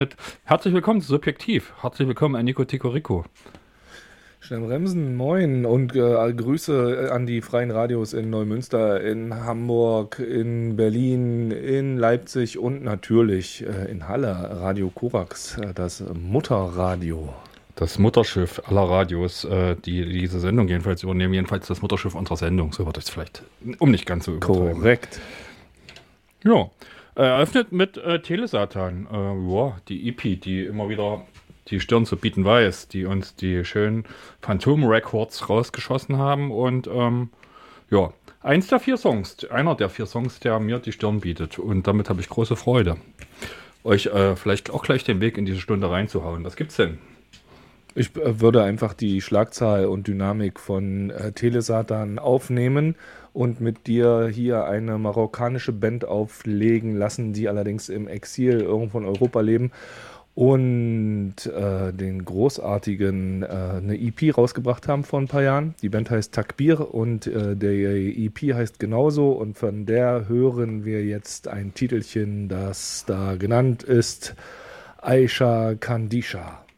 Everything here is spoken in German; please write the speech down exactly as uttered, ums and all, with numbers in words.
Herzlich willkommen zu Subjektiv. Herzlich willkommen an Nico Tico Rico. Schnell bremsen, moin und äh, Grüße an die freien Radios in Neumünster, in Hamburg, in Berlin, in Leipzig und natürlich äh, in Halle, Radio Korax, äh, das Mutterradio. Das Mutterschiff aller Radios, äh, die diese Sendung jedenfalls übernehmen, jedenfalls das Mutterschiff unserer Sendung, so wird es vielleicht, um nicht ganz so übertreiben. Korrekt. Ja, äh, eröffnet mit äh, Telesatan, äh, ja, die E P, die immer wieder die Stirn zu bieten weiß, die uns die schönen Phantom Records rausgeschossen haben und ähm, ja, eins der vier Songs, einer der vier Songs, der mir die Stirn bietet und damit habe ich große Freude, euch äh, vielleicht auch gleich den Weg in diese Stunde reinzuhauen. Was gibt's denn? Ich äh, würde einfach die Schlagzahl und Dynamik von äh, Telesatan aufnehmen und mit dir hier eine marokkanische Band auflegen lassen, die allerdings im Exil irgendwo in Europa leben und äh, den großartigen, äh, eine E P rausgebracht haben vor ein paar Jahren. Die Band heißt Takbir und äh, der E P heißt genauso und von der hören wir jetzt ein Titelchen, das da genannt ist Aisha Kandisha.